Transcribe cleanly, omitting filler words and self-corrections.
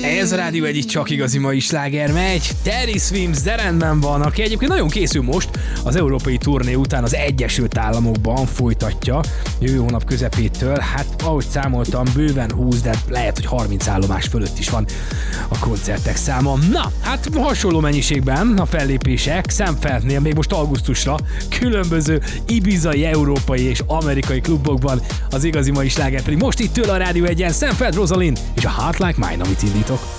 Ez a rádió egyik csak igazi mai sláger megy. Teddy Swims, de rendben van, aki egyébként nagyon készül most az európai turné után az Egyesült Államokban folytatja jövő hónap közepétől. Hát ahogy számoltam, bőven 20, de lehet, hogy 30 állomás fölött is van a koncertek száma. Na, hát hasonló mennyiségben a fellépések Szemfeldnél még most augusztusra különböző ibizai, európai és amerikai klubokban, az igazi mai sláger pedig most itt től a rádió egyen Szemfeld Rosalind és a Heart Like Mine, amit indítok.